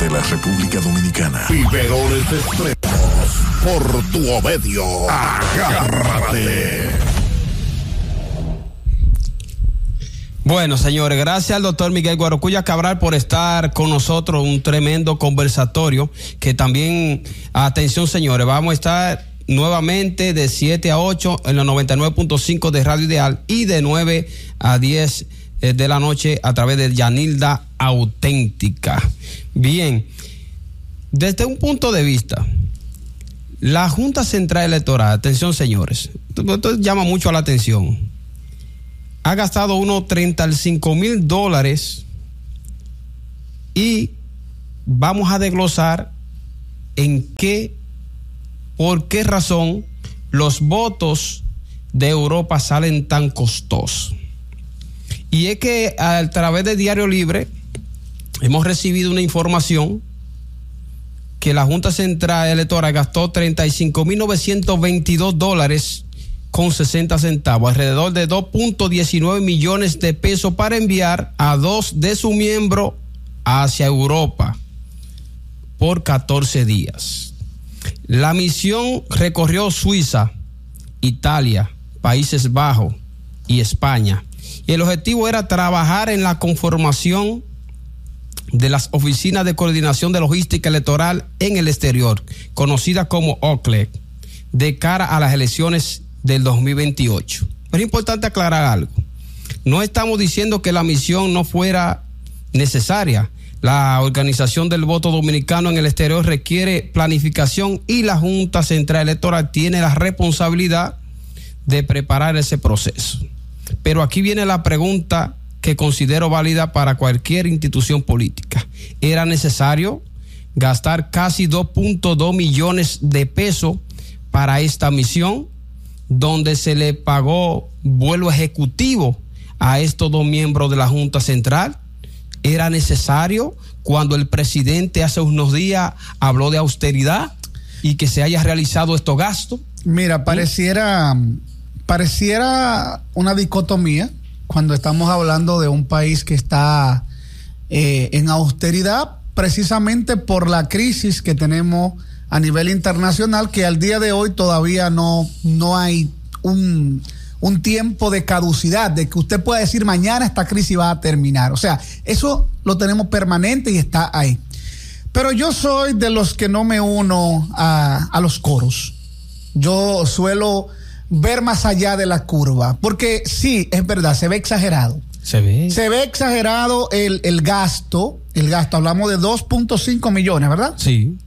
de la República Dominicana. Biberones Extremos, por tu obedio, agárrate. Bueno, señores, gracias al doctor Miguel Guarocuya Cabral por estar con nosotros, un tremendo conversatorio que también, atención señores, vamos a estar nuevamente de 7 a 8 en los 99.5 de Radio Ideal y de 9 a 10 de la noche a través de Yanilda Auténtica. Bien, desde un punto de vista, la Junta Central Electoral, atención señores, esto llama mucho la atención, ha gastado unos $35,000 y vamos a desglosar por qué razón los votos de Europa salen tan costosos. Y es que a través de Diario Libre hemos recibido una información que la Junta Central Electoral gastó $35,922 con 60 centavos, alrededor de 2.19 millones de pesos para enviar a 2 de sus miembros hacia Europa por 14 días. La misión recorrió Suiza, Italia, Países Bajos y España. Y el objetivo era trabajar en la conformación de las oficinas de coordinación de logística electoral en el exterior, conocidas como OCLEC, de cara a las elecciones del 2028. Es importante aclarar algo. No estamos diciendo que la misión no fuera necesaria. La organización del voto dominicano en el exterior requiere planificación y la Junta Central Electoral tiene la responsabilidad de preparar ese proceso. Pero aquí viene la pregunta que considero válida para cualquier institución política. ¿Era necesario gastar casi 2.2 millones de pesos para esta misión, donde se le pagó vuelo ejecutivo a estos dos miembros de la Junta Central? ¿Era necesario cuando el presidente hace unos días habló de austeridad y que se haya realizado estos gastos? Mira, pareciera una dicotomía cuando estamos hablando de un país que está en austeridad, precisamente por la crisis que tenemos a nivel internacional, que al día de hoy todavía no hay un tiempo de caducidad, de que usted pueda decir mañana esta crisis va a terminar. O sea, eso lo tenemos permanente y está ahí. Pero yo soy de los que no me uno a los coros. Yo suelo ver más allá de la curva, porque sí, es verdad, se ve exagerado. Se ve exagerado el gasto. Hablamos de 2.5 millones, ¿verdad? Sí.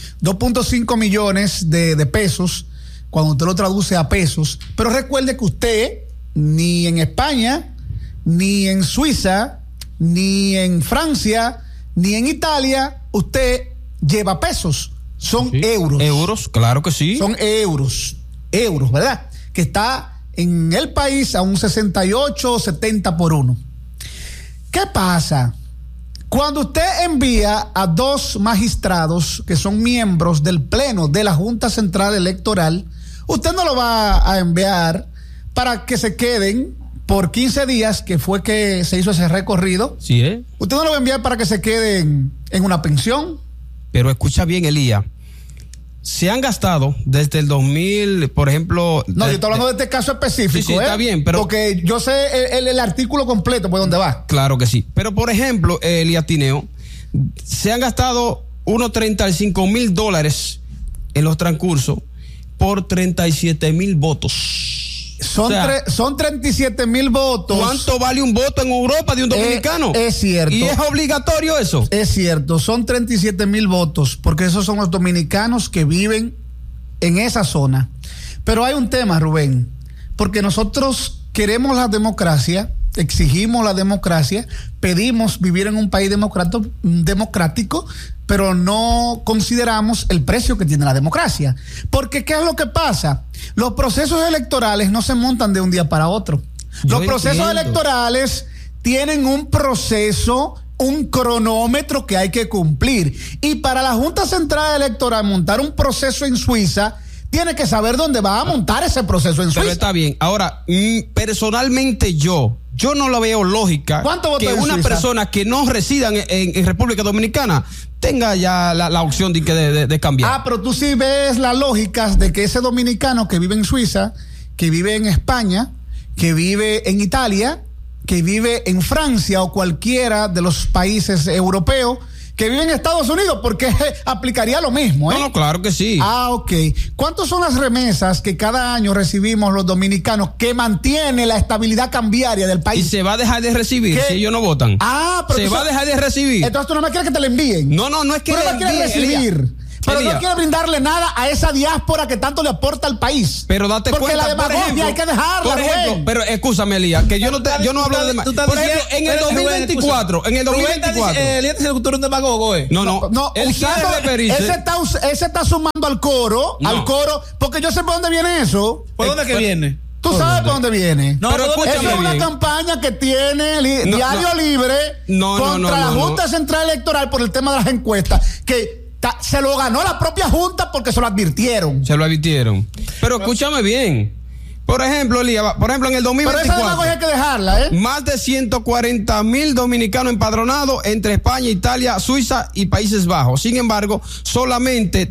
2.5 millones de pesos, cuando usted lo traduce a pesos. Pero recuerde que usted, ni en España, ni en Suiza, ni en Francia, ni en Italia, usted lleva pesos. Son euros. Euros, claro que sí. Son euros, ¿verdad? Que está en el país a un 68 o 70 por 1. ¿Qué pasa? Cuando usted envía a 2 magistrados que son miembros del Pleno de la Junta Central Electoral, usted no lo va a enviar para que se queden por 15 días, que fue que se hizo ese recorrido. Sí, ¿eh? Usted no lo va a enviar para que se queden en una pensión. Pero escucha bien, Elías. Se han gastado desde el 2000, por ejemplo... No, yo estoy hablando de este caso específico. Sí, está bien, pero... Porque yo sé el artículo completo por dónde va. Claro que sí. Pero, por ejemplo, Elías Tineo, se han gastado unos $35,000 en los transcursos por 37,000 votos. Son 37,000 votos. ¿Cuánto vale un voto en Europa de un dominicano? Es cierto. ¿Y es obligatorio eso? Es cierto, son 37,000 votos, porque esos son los dominicanos que viven en esa zona. Pero hay un tema, Rubén, porque nosotros queremos la democracia, exigimos la democracia, pedimos vivir en un país democrático, pero no consideramos el precio que tiene la democracia. Porque ¿qué es lo que pasa? Los procesos electorales no se montan de un día para otro. Los procesos electorales tienen un proceso, un cronómetro que hay que cumplir. Y para la Junta Central Electoral montar un proceso en Suiza, tiene que saber dónde va a montar ese proceso en Suiza. Pero está bien. Ahora, personalmente yo, yo no lo veo lógica que una persona que no resida en República Dominicana tenga ya la opción de cambiar. Pero tú sí ves la lógica de que ese dominicano que vive en Suiza, que vive en España, que vive en Italia, que vive en Francia o cualquiera de los países europeos, que vive en Estados Unidos, porque aplicaría lo mismo, ¿eh? No, claro que sí. Ok. ¿Cuántas son las remesas que cada año recibimos los dominicanos que mantiene la estabilidad cambiaria del país? Y se va a dejar de recibir si ellos no votan. Pero se va a dejar de recibir. Entonces tú no me quieres que te la envíen. No es que tú no me quieres recibir. Pero no quiere brindarle nada a esa diáspora que tanto le aporta al país. Pero date cuenta, porque la demagogia hay que dejarla, por ejemplo, pero escúchame, Elías, que yo no hablo de demagogia. Por ejemplo, en el 2024, Elías dice que tú eres un demagogo, No, él quiere referirse. Ese está sumando al coro, porque yo sé por dónde viene eso. ¿Por dónde que viene? Tú sabes por dónde viene. Pero esa es una campaña que tiene Diario Libre contra la Junta Central Electoral por el tema de las encuestas, que se lo ganó la propia Junta porque se lo advirtieron. Pero escúchame bien. Por ejemplo, Elías, en el 2024. Pero esa demagogia hay que dejarla, Más de 140,000 dominicanos empadronados entre España, Italia, Suiza y Países Bajos. Sin embargo, solamente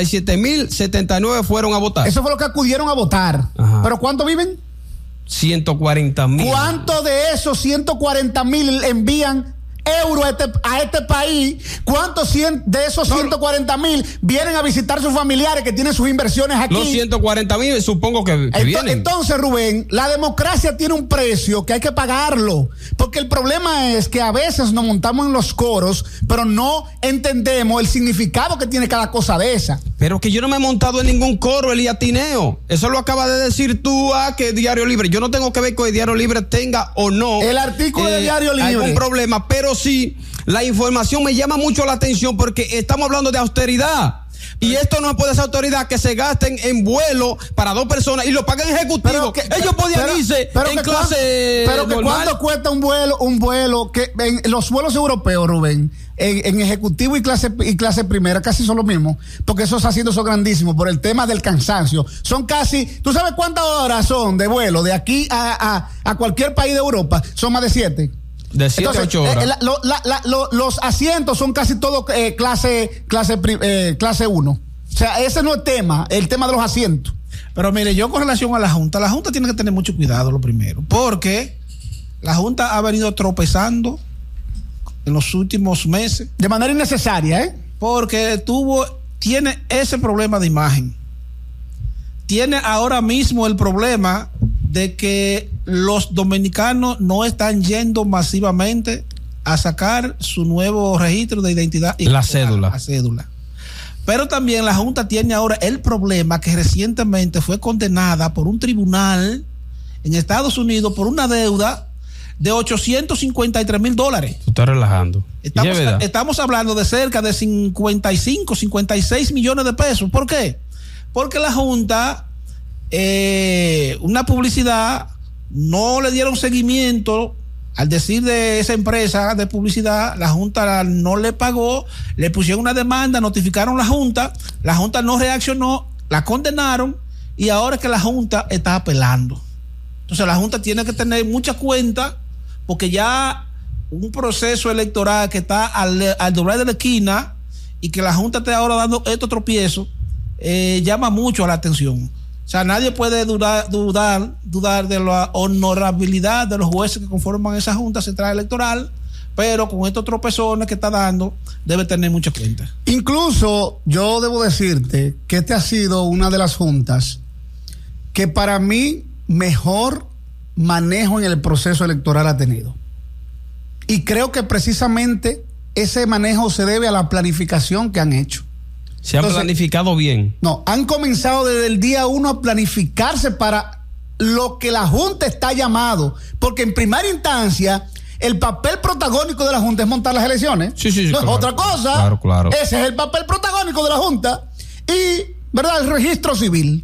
37,079 fueron a votar. Eso fue lo que acudieron a votar. Ajá. ¿Pero cuántos viven? 140,000. ¿Cuántos de esos 140,000 envían euros a este país? ¿Cuántos de esos 140,000 vienen a visitar sus familiares que tienen sus inversiones aquí? Los 140,000 supongo que vienen. Entonces, Rubén, la democracia tiene un precio que hay que pagarlo, porque el problema es que a veces nos montamos en los coros, pero no entendemos el significado que tiene cada cosa de esa. Pero que yo no me he montado en ningún coro, Elías Tineo. Eso lo acabas de decir tú, que Diario Libre. Yo no tengo que ver con el Diario Libre tenga o no el artículo de Diario Libre algún problema, pero sí, la información me llama mucho la atención porque estamos hablando de austeridad. Y esto no puede ser autoridad que se gasten en vuelo para 2 personas y lo paguen ejecutivo. Ellos podían irse en clase pero que ¿cuánto cuesta un vuelo que en los vuelos europeos, Rubén? En ejecutivo y clase primera casi son lo mismo, porque esos asientos son grandísimos por el tema del cansancio. Son casi, ¿tú sabes cuántas horas son de vuelo de aquí a cualquier país de Europa? Son más de 7. De 7 a 8 horas. Los asientos son casi todos clase 1. O sea, ese no es el tema de los asientos. Pero mire, yo con relación a la Junta tiene que tener mucho cuidado, lo primero, porque la Junta ha venido tropezando en los últimos meses. De manera innecesaria, Porque tiene ese problema de imagen. Tiene ahora mismo el problema de que los dominicanos no están yendo masivamente a sacar su nuevo registro de identidad y la cédula. Pero también la Junta tiene ahora el problema que recientemente fue condenada por un tribunal en Estados Unidos por una deuda de $853,000. Tú estás relajando. Estamos hablando de cerca de 56 millones de pesos. ¿Por qué? Porque la Junta, una publicidad, no le dieron seguimiento. Al decir de esa empresa de publicidad, la Junta no le pagó, le pusieron una demanda, notificaron a la Junta no reaccionó, la condenaron y ahora es que la Junta está apelando. Entonces la Junta tiene que tener mucha cuenta porque ya un proceso electoral que está al doblar de la esquina y que la Junta esté ahora dando estos tropiezos, llama mucho a la atención. O sea, nadie puede dudar de la honorabilidad de los jueces que conforman esa Junta Central Electoral, pero con estos tropezones que está dando, debe tener mucha cuenta. Incluso yo debo decirte que esta ha sido una de las juntas que para mí mejor manejo en el proceso electoral ha tenido. Y creo que precisamente ese manejo se debe a la planificación que han hecho. Se han planificado bien. No, han comenzado desde el día 1 a planificarse para lo que la Junta está llamado. Porque en primera instancia, el papel protagónico de la Junta es montar las elecciones. Sí, no claro, es otra cosa. Claro. Ese es el papel protagónico de la Junta. Y, ¿verdad? El registro civil.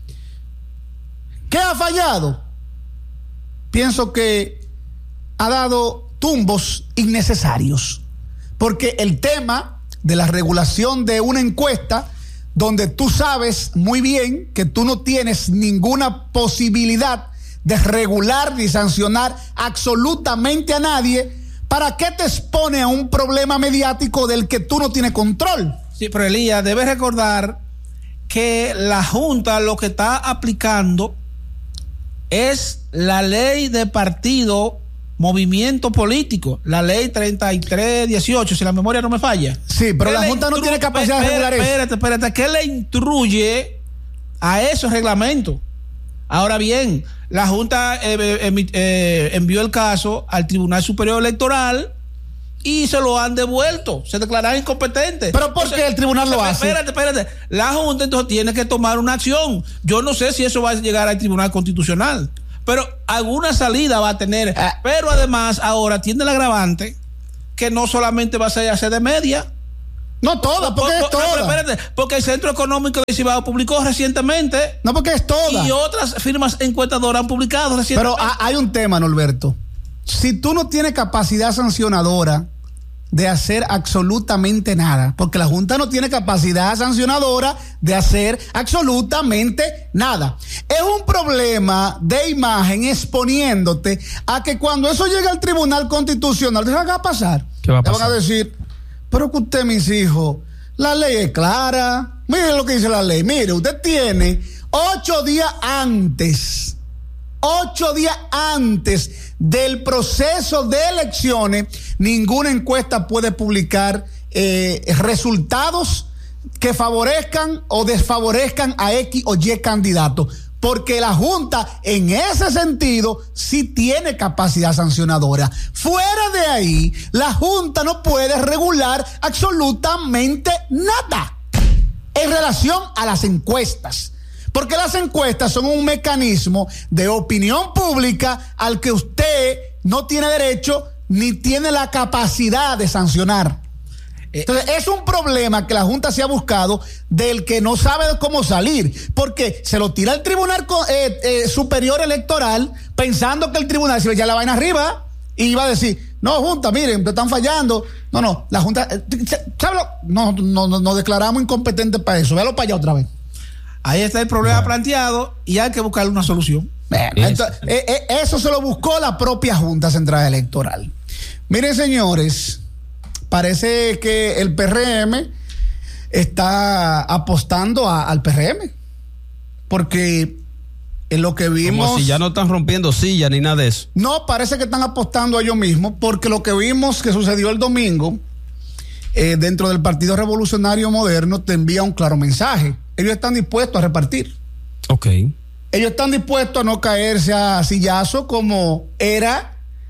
¿Qué ha fallado? Pienso que ha dado tumbos innecesarios. Porque el tema de la regulación de una encuesta donde tú sabes muy bien que tú no tienes ninguna posibilidad de regular ni sancionar absolutamente a nadie, ¿para qué te expone a un problema mediático del que tú no tienes control? Sí, pero Elías, debes recordar que la Junta lo que está aplicando es la ley de partido, movimiento político, la ley 3318, si la memoria no me falla. Sí, pero la Junta no tiene capacidad de regular eso. Espérate, ¿qué le instruye a esos reglamentos? Ahora bien, la Junta envió el caso al Tribunal Superior Electoral y se lo han devuelto, se declararon incompetentes. ¿Pero por qué el tribunal lo hace? Espérate. La Junta entonces tiene que tomar una acción. Yo no sé si eso va a llegar al Tribunal Constitucional, pero alguna salida va a tener. Pero además ahora tiene el agravante que no solamente va a ser hacer de media. No toda, porque es toda. Espérate, porque el Centro Económico de Cibao publicó recientemente. No, porque es toda. Y otras firmas encuestadoras han publicado recientemente. Pero hay un tema, Norberto. Si tú no tienes capacidad sancionadora de hacer absolutamente nada, porque la Junta no tiene capacidad sancionadora de hacer absolutamente nada. Es un problema de imagen exponiéndote a que cuando eso llega al Tribunal Constitucional, ¿qué va a pasar? ¿Qué va a pasar? Te van a decir, pero que usted, mis hijos, la ley es clara. Mire lo que dice la ley. Mire, usted tiene 8 días antes del proceso de elecciones, ninguna encuesta puede publicar resultados que favorezcan o desfavorezcan a X o Y candidato, porque la Junta en ese sentido sí tiene capacidad sancionadora. Fuera de ahí, la Junta no puede regular absolutamente nada en relación a las encuestas. Porque las encuestas son un mecanismo de opinión pública al que usted no tiene derecho ni tiene la capacidad de sancionar. Entonces, es un problema que la Junta se ha buscado del que no sabe cómo salir, porque se lo tira al Tribunal Superior Electoral pensando que el tribunal se le echa la vaina arriba y iba a decir, no, Junta, miren, te están fallando. No, la Junta, ¿sabe? No declaramos incompetentes para eso. Véalo para allá otra vez. Ahí está el problema planteado y hay que buscarle una solución. Entonces, eso se lo buscó la propia Junta Central Electoral. Miren, señores, parece que el PRM está apostando al PRM, porque en lo que vimos... Como si ya no están rompiendo sillas ni nada de eso. No, parece que están apostando a ellos mismos, porque lo que vimos que sucedió el domingo dentro del Partido Revolucionario Moderno te envía un claro mensaje. Ellos están dispuestos a repartir. Ok. Ellos están dispuestos a no caerse a sillazo como era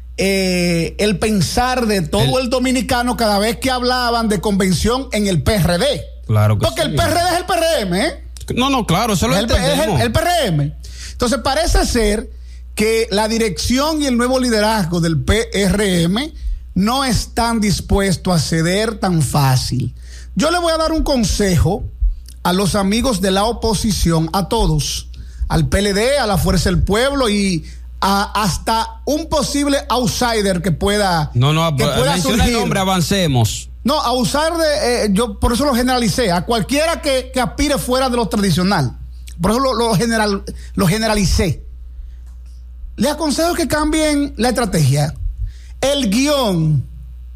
el pensar de todo el dominicano cada vez que hablaban de convención en el PRD. Claro que porque sí. El PRD es el PRM, ¿eh? No, claro, eso lo entendemos. Es el PRM. Entonces parece ser que la dirección y el nuevo liderazgo del PRM no están dispuestos a ceder tan fácil. Yo le voy a dar un consejo a los amigos de la oposición, a todos, al PLD, a la Fuerza del Pueblo y hasta un posible outsider que pueda menciona surgir. el nombre, avancemos. No, outsider, yo por eso lo generalicé, a cualquiera que aspire fuera de lo tradicional. Por eso lo generalicé. Les aconsejo que cambien la estrategia. El guión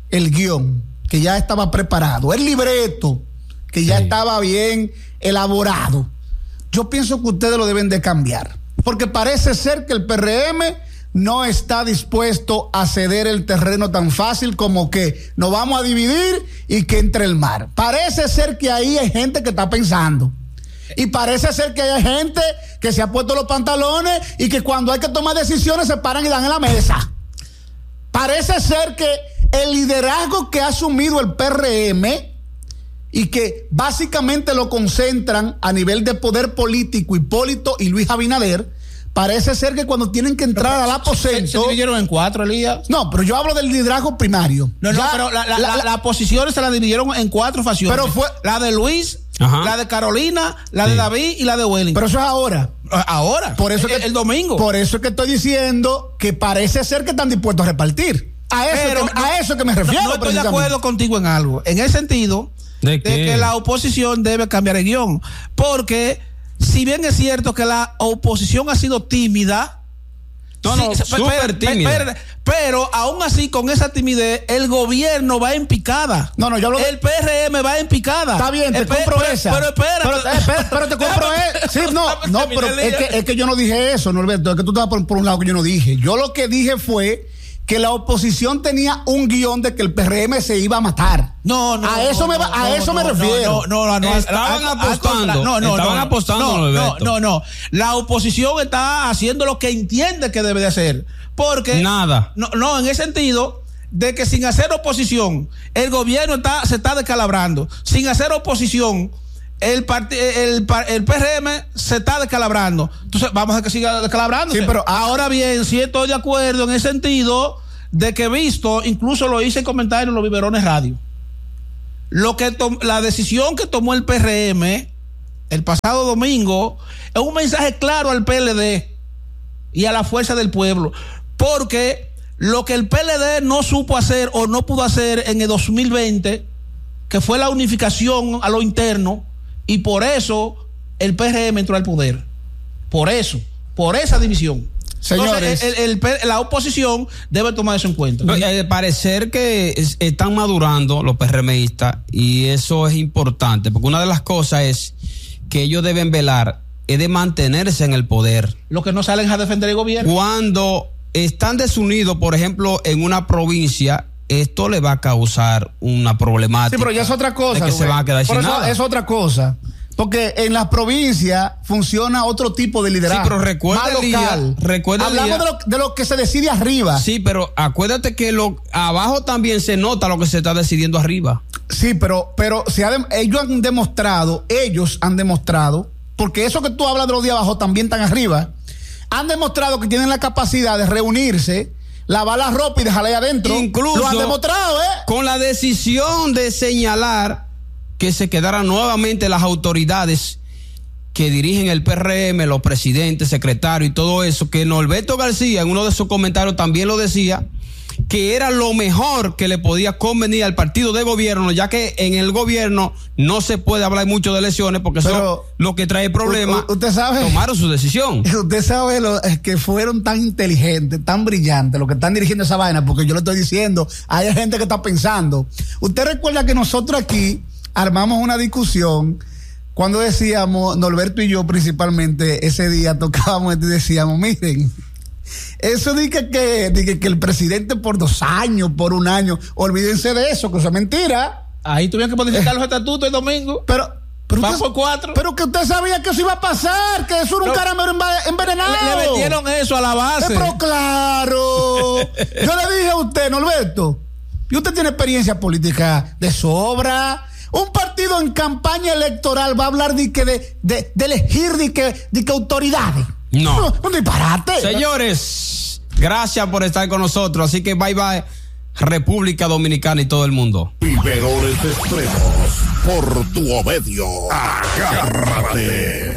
que ya estaba preparado, el libreto que ya estaba bien elaborado, yo pienso que ustedes lo deben de cambiar, porque parece ser que el PRM no está dispuesto a ceder el terreno tan fácil como que nos vamos a dividir y que entre el mar. Parece ser que ahí hay gente que está pensando, y parece ser que hay gente que se ha puesto los pantalones y que cuando hay que tomar decisiones se paran y dan en la mesa. Parece ser que el liderazgo que ha asumido el PRM y que básicamente lo concentran a nivel de poder político Hipólito y Luis Abinader, parece ser que cuando tienen que entrar al aposento... ¿Se dividieron en 4, Elías? No, pero yo hablo del liderazgo primario. No, pero las posiciones se las dividieron en 4 facciones. Pero fue la de Luis, ajá, la de Carolina, la de David y la de Wellington. Pero eso es ahora. Ahora, por eso el domingo. Por eso es que estoy diciendo que parece ser que están dispuestos a repartir. A eso que me refiero. No estoy de acuerdo contigo en algo. En el sentido de que la oposición debe cambiar el guión. Porque si bien es cierto que la oposición ha sido tímida No, súper tímida. Pero aún así, con esa timidez, el gobierno va en picada. No, yo hablo el PRM va en picada. Está bien, te compro esa. Pero espérate. Pero te compro esa. Sí, no, pero es que yo no dije eso, Norberto. Es que tú estabas por un lado que yo no dije. Yo lo que dije fue que la oposición tenía un guión de que el PRM se iba a matar. A eso me refiero. Estaban apostando. No. La oposición está haciendo lo que entiende que debe de hacer. Porque nada. No, en ese sentido de que sin hacer oposición, el gobierno se está descalabrando. Sin hacer oposición, el PRM se está descalabrando. Entonces vamos a que siga descalabrándose. Sí, pero ahora bien, sí estoy de acuerdo en el sentido de que he visto, incluso lo hice en comentarios en los Biberones Radio, la decisión que tomó el PRM el pasado domingo es un mensaje claro al PLD y a la fuerza del pueblo, porque lo que el PLD no supo hacer o no pudo hacer en el 2020, que fue la unificación a lo interno, y por eso el PRM entró al poder. Por esa división. Señores, entonces, la oposición debe tomar eso en cuenta. Parecer que están madurando los PRMistas, y eso es importante, porque una de las cosas es que ellos deben velar es de mantenerse en el poder. Los que no salen a defender el gobierno. Cuando están desunidos, por ejemplo, en una provincia, esto le va a causar una problemática. Sí, pero ya es otra cosa. De que se van a quedar sin nada. Es otra cosa. Porque en las provincias funciona otro tipo de liderazgo. Sí, pero recuerda hablamos de lo que se decide arriba. Sí, pero acuérdate que abajo también se nota lo que se está decidiendo arriba. Sí, pero ellos han demostrado, porque eso que tú hablas de los de abajo también están arriba, han demostrado que tienen la capacidad de reunirse, lavar la ropa y dejarla ahí adentro. Incluso lo han demostrado, con la decisión de señalar que se quedaran nuevamente las autoridades que dirigen el PRM, los presidentes, secretarios y todo eso, que Norberto García en uno de sus comentarios también lo decía, que era lo mejor que le podía convenir al partido de gobierno, ya que en el gobierno no se puede hablar mucho de elecciones porque eso es lo que trae problemas. Usted sabe, tomaron su decisión. Usted sabe que fueron tan inteligentes, tan brillantes los que están dirigiendo esa vaina, porque yo le estoy diciendo, hay gente que está pensando. Usted recuerda que nosotros aquí armamos una discusión cuando decíamos, Norberto y yo principalmente, ese día tocábamos y decíamos, miren, eso de que el presidente por 2 años, por 1 año, olvídense de eso, que eso es mentira. Ahí tuvieron que modificar los estatutos el domingo. Pero van por 4. Pero que usted sabía que eso iba a pasar, que eso era un caramelo envenenado. Le metieron eso a la base. Pero claro. Yo le dije a usted, Norberto, y usted tiene experiencia política de sobra. Un partido en campaña electoral va a hablar de elegir de que autoridades. No. Un disparate. Señores, gracias por estar con nosotros. Así que bye bye, República Dominicana y todo el mundo. Biberones Extremos, por tu obedio. Agárrate.